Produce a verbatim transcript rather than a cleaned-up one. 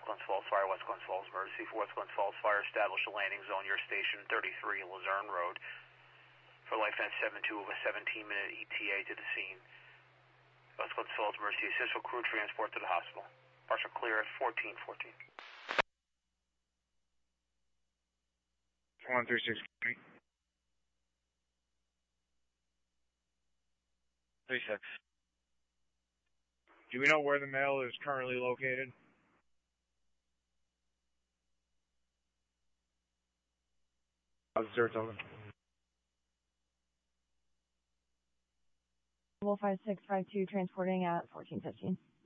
Glens Falls Fire, West Glens Falls Emergency. For West Glens Falls Fire, establish a landing zone. Your station thirty-three Luzerne Road. For LifeNet seven two of a seventeen minute E T A to the scene. West Glens Falls Emergency assist for crew transport to the hospital. Partial clear at fourteen fourteen. one three six. three six. Do we know where the male is currently located? Saratoga. five six five two transporting at fourteen fifteen.